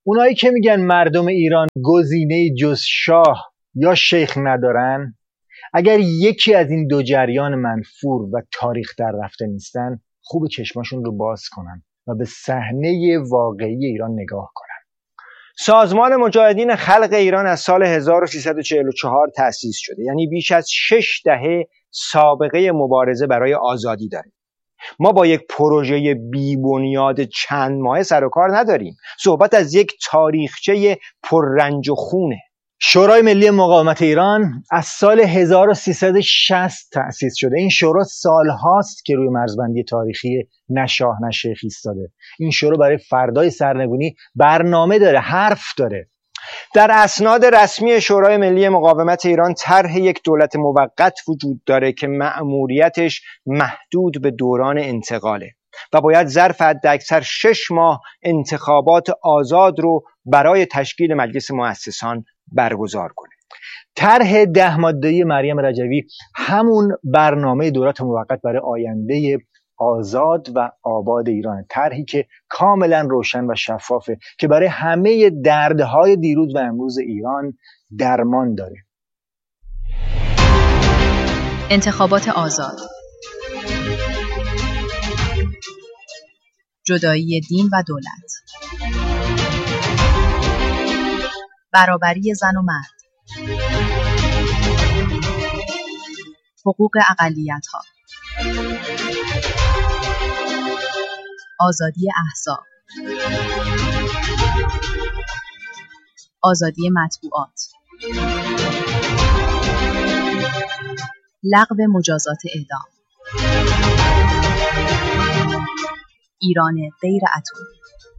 اونایی که میگن مردم ایران گزینه جز شاه یا شیخ ندارن، اگر یکی از این دو جریان منفور و تاریخ در رفته نیستن، خوب چشماشون رو باز کنن و به صحنه واقعی ایران نگاه کنن. سازمان مجاهدین خلق ایران از سال 1344 تأسیس شده، یعنی بیش از 6 دهه سابقه مبارزه برای آزادی داره. ما با یک پروژه بی بنیاد چند ماه سر و کار نداریم. صحبت از یک تاریخچه پررنج و خونه. شورای ملی مقاومت ایران از سال 1360 تأسیس شده. این شورا سالهاست که روی مرزبندی تاریخی نه شاه نه شیخ ایستاده. این شورا برای فردای سرنگونی برنامه داره، حرف داره. در اسناد رسمی شورای ملی مقاومت ایران طرح یک دولت موقت وجود داره که مأموریتش محدود به دوران انتقاله و باید ظرف حداکثر 6 ماه انتخابات آزاد رو برای تشکیل مجلس مؤسسان برگزار کنه. طرح 10 ماده‌ای مریم رجوی همون برنامه دولت موقت برای آینده آزاد و آباد ایران، طرحی که کاملا روشن و شفافه که برای همه دردهای دیروز و امروز ایران درمان داره. انتخابات آزاد، جدایی دین و دولت، برابری زن و مرد، حقوق اقلیت‌ها، آزادی احزاب، آزادی مطبوعات، لغو مجازات اعدام، ایران غیر اتمی.